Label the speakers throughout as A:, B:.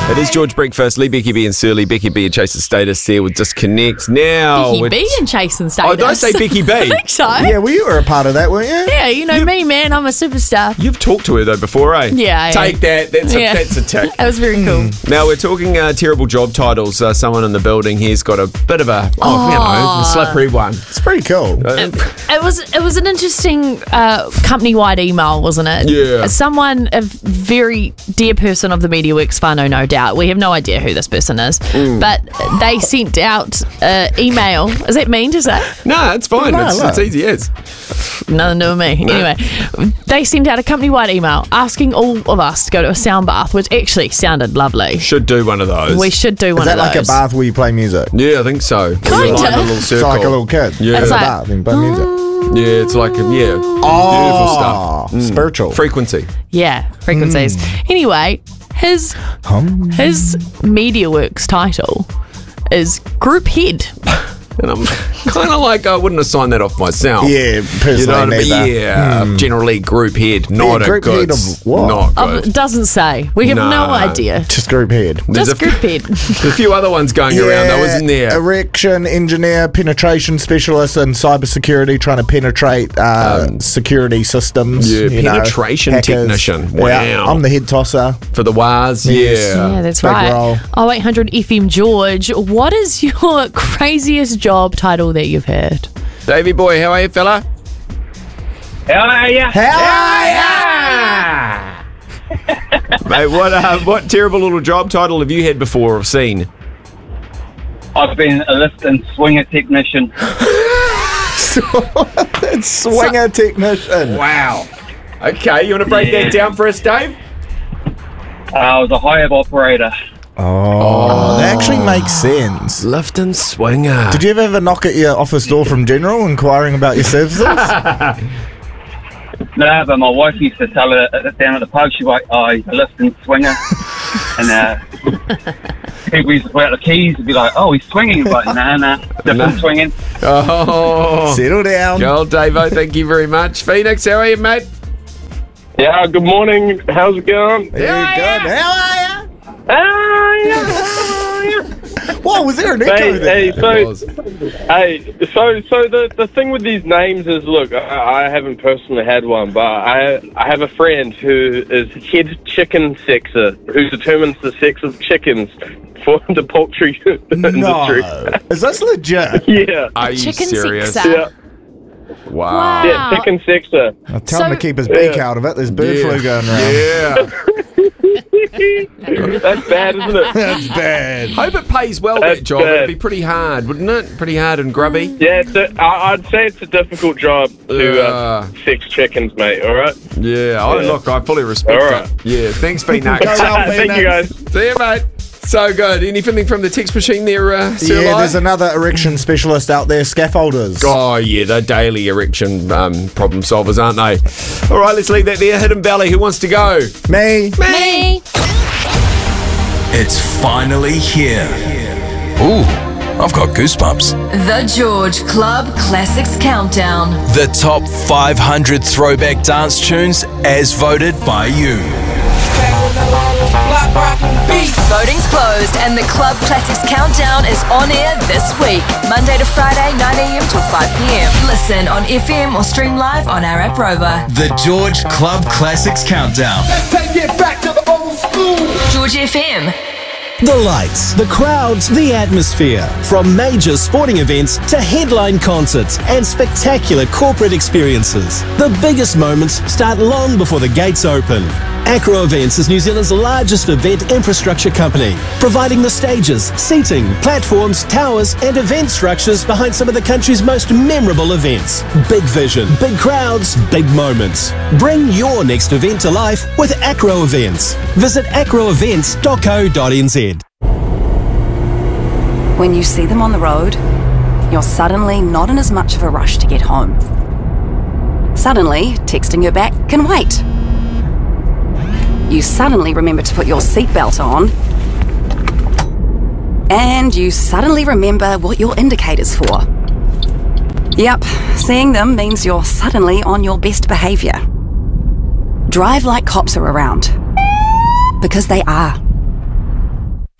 A: It is George Breakfast, Lee, Becky B and Surly. Becky B and Chasen Status there with Disconnect. Now,
B: Becky B and Chasen Status.
A: Oh, did I say Becky B?
B: I think so.
C: Yeah, well, you were a part of that, weren't you?
B: Yeah, you know me, man. I'm a superstar.
A: You've talked to her though before, eh?
B: Yeah.
A: Take that. That's a tick.
B: That was very cool.
A: Now we're talking terrible job titles. Someone in the building here's got a bit of a a slippery one.
C: It's pretty cool.
B: It was an interesting company-wide email, wasn't it?
A: Yeah.
B: Someone, a very dear person of the MediaWorks whānau, no doubt. We have no idea who this person is, but they sent out email. Is that mean to say?
A: No, it's fine.
C: No,
A: It's easy as.
B: Nothing to do with me.
A: No.
B: Anyway, they sent out a company-wide email asking all of us to go to a sound bath, which actually sounded lovely.
A: Should do one of those.
B: We should do
C: Is
B: one
C: that
B: of
C: like
B: those.
C: a bath where you play music?
A: Yeah, I think so.
B: Kinda.
A: You line a little
C: It's
A: circle.
C: like a little kid.
A: Yeah.
C: It's
B: It's
C: a
B: like-
C: bath and play music.
A: Yeah, it's like beautiful stuff.
C: Spiritual.
A: Frequency.
B: Yeah, frequencies. Anyway, his MediaWorks title is Group Head.
A: And I'm kind of like, I wouldn't have signed that off myself.
C: Yeah, personally,
A: You know what I mean?
C: neither.
A: Yeah, generally group head, not a
C: group
A: good.
C: head of what?
A: Not good.
B: It doesn't say. We have no
A: No.
B: idea.
C: Just group head.
A: There's
B: Just
A: a,
B: Group Head.
A: a few other ones going around though, isn't there?
C: Erection engineer, penetration specialist, and cybersecurity, trying to penetrate security systems.
A: Yeah,
C: you know,
A: penetration
C: hackers.
A: technician.
C: Yeah,
A: Wow.
C: I'm the head tosser.
A: For the WARs,
C: Yes.
B: Yeah, that's
C: Big
B: right.
C: role.
B: 0800 FM George, what is your craziest job title that you've heard?
A: Davey boy, how are you, fella?
D: How are ya?
A: Mate, what terrible little job title have you had before or seen?
D: I've been a lift and swinger technician.
C: It's swinger technician.
A: Wow. Okay, you want to break that down for us, Dave?
D: I was a hive operator.
C: Oh, that actually makes sense.
A: Lift and swinger.
C: Did you ever have a knock at your office door from General inquiring about your services?
D: No, but my wife used to tell her down at the pub, she's like, oh, he's a lift and swinger. And people used to put out the keys and be like, oh, he's swinging. But nah, different swinging.
A: Oh,
C: Settle down.
A: Joel, Davo, thank you very much. Phoenix, how are you, mate?
E: Yeah, good morning. How's it going?
C: Very good. How are you? Whoa, was there an echo there?
E: So the thing with these names is, look, I haven't personally had one, but I have a friend who is head chicken sexer, who determines the sex of chickens for the poultry industry.
C: No. Is this legit?
E: Yeah.
A: Are you
B: Chicken
A: serious?
B: sexer.
E: Yeah.
A: Wow.
E: Yeah, chicken sexer.
C: I'll tell him to keep his beak out of it. There's bird flu going around.
A: Yeah.
E: That's bad, isn't it?
C: That's bad.
A: Hope it pays well,
E: That's
A: that job.
E: bad.
A: It'd be pretty hard, wouldn't it? Pretty hard and grubby.
E: Yeah, I'd say it's a difficult job to sex chickens, mate, all right?
A: Yeah. Oh, look, I fully respect
E: All right.
A: it. Yeah. Thanks, Phoenix.
C: Go well,
E: Thank you, guys.
A: See you, mate. So good. Anything from the text machine there, Sir
C: Yeah,
A: Lai?
C: there's another erection specialist out there, scaffolders.
A: Oh, yeah, they're daily erection problem solvers, aren't they? All right, let's leave that there. Hidden Valley, who wants to go?
C: Me.
B: Me.
F: It's finally here. Ooh, I've got goosebumps.
G: The George Club Classics Countdown.
F: The top 500 throwback dance tunes as voted by you.
G: Voting's closed and the Club Classics Countdown is on air this week, Monday to Friday, 9 a.m. till 5 p.m. Listen on FM or stream live on our app Rover.
F: The George Club Classics Countdown.
H: Take it back to the old school.
G: George FM.
I: The lights, the crowds, the atmosphere. From major sporting events to headline concerts and spectacular corporate experiences. The biggest moments start long before the gates open. Acro Events is New Zealand's largest event infrastructure company, providing the stages, seating, platforms, towers and event structures behind some of the country's most memorable events. Big vision, big crowds, big moments. Bring your next event to life with Acro Events. Visit acroevents.co.nz.
J: When you see them on the road, you're suddenly not in as much of a rush to get home. Suddenly, texting her back can wait. You suddenly remember to put your seatbelt on. And you suddenly remember what your indicator's for. Yep, seeing them means you're suddenly on your best behaviour. Drive like cops are around. Because they are.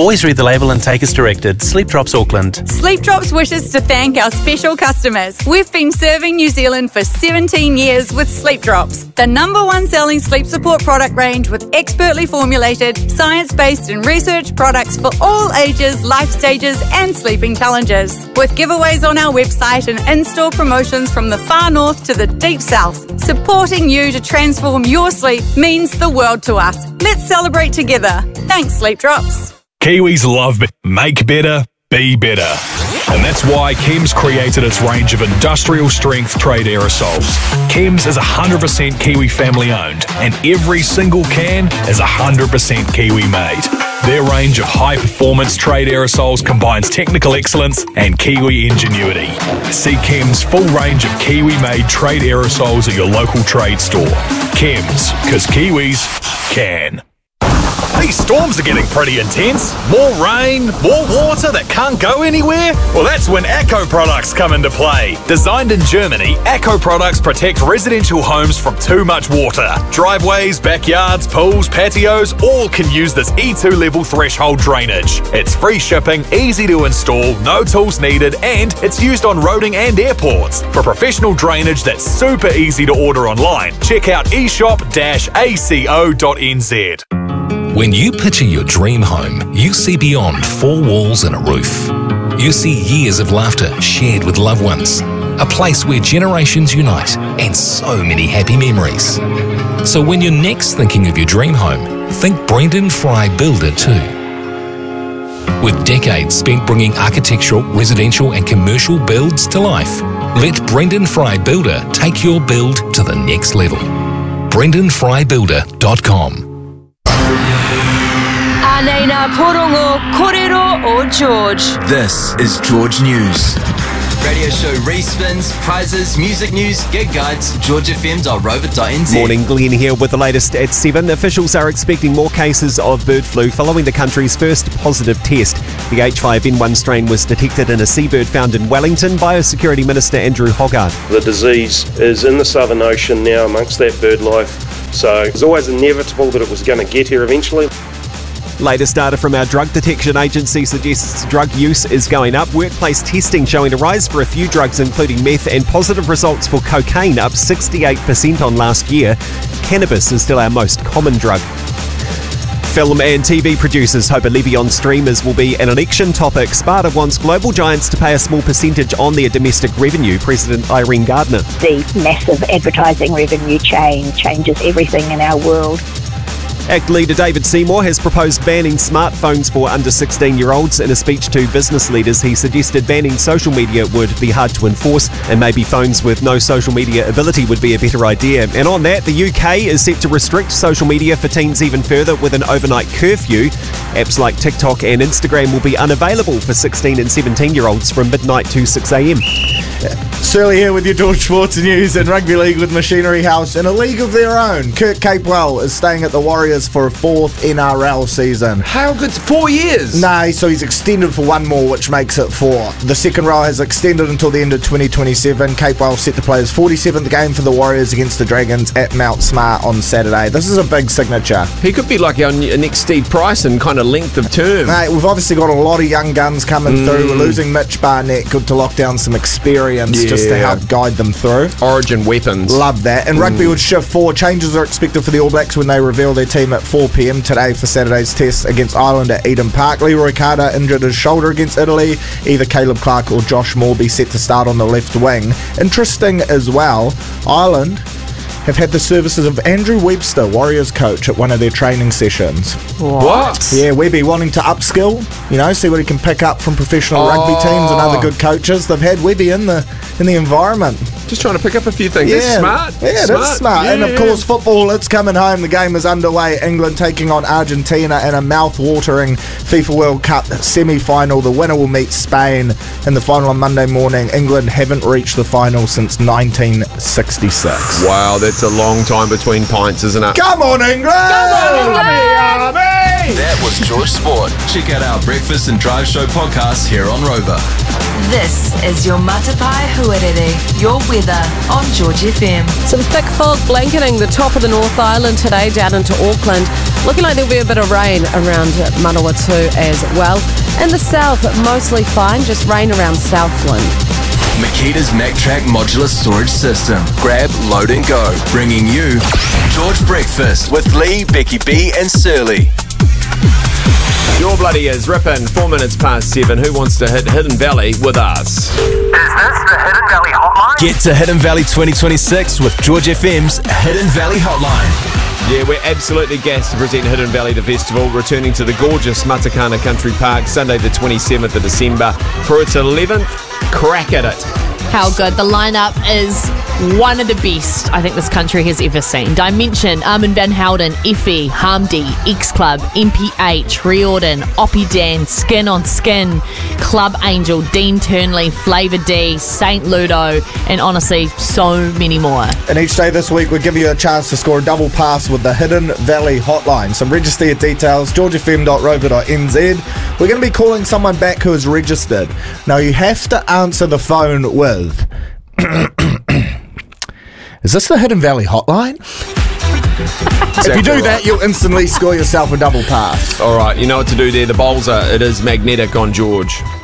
K: Always read the label and take as directed. Sleep Drops Auckland.
L: Sleep Drops wishes to thank our special customers. We've been serving New Zealand for 17 years with Sleep Drops, the #1 selling sleep support product range with expertly formulated, science-based and research products for all ages, life stages and sleeping challenges. With giveaways on our website and in-store promotions from the far north to the deep south, supporting you to transform your sleep means the world to us. Let's celebrate together. Thanks, Sleep Drops.
M: Kiwis love make better, be better. And that's why Chems created its range of industrial strength trade aerosols. Chems is 100% Kiwi family owned, and every single can is 100% Kiwi made. Their range of high performance trade aerosols combines technical excellence and Kiwi ingenuity. See Chems' full range of Kiwi made trade aerosols at your local trade store. Chems, because Kiwis can. These storms are getting pretty intense. More rain, more water that can't go anywhere? Well, that's when Acco products come into play. Designed in Germany, Acco products protect residential homes from too much water. Driveways, backyards, pools, patios, all can use this E2 level threshold drainage. It's free shipping, easy to install, no tools needed, and it's used on roading and airports. For professional drainage that's super easy to order online, check out eshop-aco.nz.
N: When you picture your dream home, you see beyond 4 walls and a roof. You see years of laughter shared with loved ones, a place where generations unite, and so many happy memories. So when you're next thinking of your dream home, think Brendan Fry Builder too. With decades spent bringing architectural, residential and commercial builds to life, let Brendan Fry Builder take your build to the next level. BrendanFryBuilder.com.
G: Anena Porongo Korero o George.
F: This is George News. Radio show respins, prizes, music news, gig guides, georgefm.rover.nz.
A: Morning, Glenn here with the latest at 7. Officials are expecting more cases of bird flu following the country's first positive test. The H5N1 strain was detected in a seabird found in Wellington. Biosecurity Minister Andrew Hogarth.
O: The disease is in the Southern Ocean now amongst that bird life, so it was always inevitable that it was going to get here eventually.
A: Latest data from our drug detection agency suggests drug use is going up. Workplace testing showing a rise for a few drugs including meth, and positive results for cocaine up 68% on last year. Cannabis is still our most common drug. Film and TV producers hope a levy on streamers will be an election topic. Sparta wants global giants to pay a small percentage on their domestic revenue. President Irene Gardner.
P: The massive advertising revenue changes everything in our world.
A: ACT leader David Seymour has proposed banning smartphones for under 16-year-olds. In a speech to business leaders, he suggested banning social media would be hard to enforce, and maybe phones with no social media ability would be a better idea. And on that, the UK is set to restrict social media for teens even further with an overnight curfew. Apps like TikTok and Instagram will be unavailable for 16 and 17-year-olds from midnight to 6 a.m.
C: Shirley here with your George Sports News. In Rugby League with Machinery House in a league of their own, Kurt Capewell is staying at the Warriors for a 4th NRL season.
A: How good? 4 years?
C: No, so he's extended for 1 more, which makes it 4. The second row has extended until the end of 2027. Capewell set to play his 47th game for the Warriors against the Dragons at Mount Smart on Saturday. This is a big signature.
A: He could be like our next Steve Price in kind of length of term.
C: Mate, we've obviously got a lot of young guns coming through. We're losing Mitch Barnett. Good to lock down some experience just to help guide them through.
A: Origin weapons.
C: Love that. And rugby with Shift 4. Changes are expected for the All Blacks when they reveal their team at 4 p.m. today for Saturday's test against Ireland at Eden Park. Leroy Carter injured his shoulder against Italy. Either Caleb Clark or Josh Morby set to start on the left wing. Interesting as well, Ireland have had the services of Andrew Webster, Warriors coach, at one of their training sessions.
A: What?
C: Yeah, Webby wanting to upskill, see what he can pick up from professional rugby teams and other good coaches. They've had Webby in the environment.
A: Just trying to pick up a few things.
C: Yeah,
A: That's smart.
C: Yeah, that's smart.
A: Yeah.
C: And of course, football, it's coming home. The game is underway. England taking on Argentina in a mouth-watering FIFA World Cup semi-final. The winner will meet Spain in the final on Monday morning. England haven't reached the final since 1966.
A: Wow, that's a long time between pints, isn't it?
C: Come on, England!
A: Come on, England!
F: That was was George Sport. Check out our Breakfast and Drive Show podcast here on Rover.
G: This is your Matapai Huarere, your weather on George FM.
Q: Some thick fog blanketing the top of the North Island today down into Auckland. Looking like there'll be a bit of rain around Manawatu as well. In the south, mostly fine, just rain around Southland.
F: Makita's MacTrack modular storage system. Grab, load and go. Bringing you George Breakfast with Lee, Becky B and Surly.
A: Your bloody is ripping. 4 minutes past 7. Who wants to hit Hidden Valley with us?
R: Is this the Hidden Valley Hotline?
F: Get to Hidden Valley 2026 with George FM's Hidden Valley Hotline.
A: Yeah, we're absolutely gassed to present Hidden Valley, the festival, returning to the gorgeous Matakana Country Park Sunday the 27th of December for its 11th crack at it.
B: How good. The lineup is one of the best I think this country has ever seen. Dimension, Armin van Helden, Effie, Harmdy, X Club, MPH, Riordan, Oppie Dan, Skin on Skin, Club Angel, Dean Turnley, Flavor D, Saint Ludo, and honestly, so many more.
C: And each day this week, we'll give you a chance to score a double pass with the Hidden Valley Hotline. So register your details, georgefm.rover.nz. We're going to be calling someone back who is registered. Now, you have to answer the phone with... Is this the Hidden Valley Hotline? If you do that, you'll instantly score yourself a double pass.
A: All right, you know what to do there. The bowls are, it is magnetic on George.